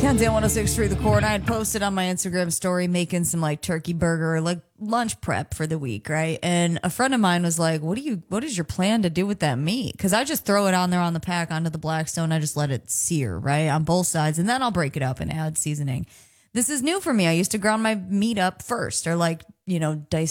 Kenzie 106.3 The Core, and I had posted on my Instagram story making some like turkey burger, like lunch prep for the week, right? And a friend of mine was like, what is your plan to do with that meat? Because I just throw it on there on the pack onto the Blackstone. I just let it sear, right? On both sides. And then I'll break it up and add seasoning. This is new for me. I used to ground my meat up first or like, dice